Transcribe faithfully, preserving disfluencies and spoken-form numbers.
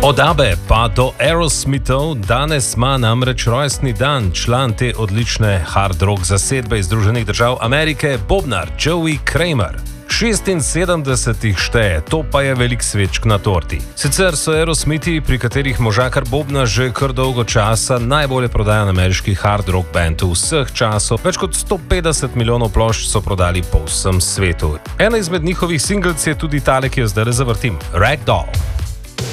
Od Abbe pa do Aerosmithov danes ima namreč rojstni dan član te odlične hard rock zasedbe iz Združenih držav Amerike, bobnar Joey Kramer. šestinsedemdesetih šteje, to pa je velik svečk na torti. Sicer so Aerosmithi, pri katerih možakar bobna že kar dolgo časa, najbolje prodajan ameriški hard rock band vseh časov. Več kot sto petdeset milijonov plošč so prodali po vsem svetu. Ena izmed njihovih singlc je tudi tale, ki jo zdaj zavrtim, Ragdoll.